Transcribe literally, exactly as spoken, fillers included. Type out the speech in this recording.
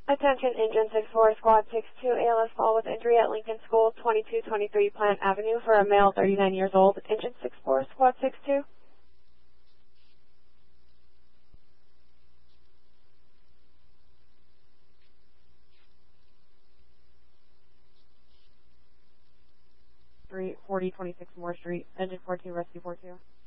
Attention Engine six four, Squad six two, A L S fall with injury at Lincoln School, twenty-two twenty-three Plant Avenue for a male, thirty-nine years old. Engine six four, Squad six two. Street, forty twenty-six Moore Street, Engine fourteen, Rescue four two.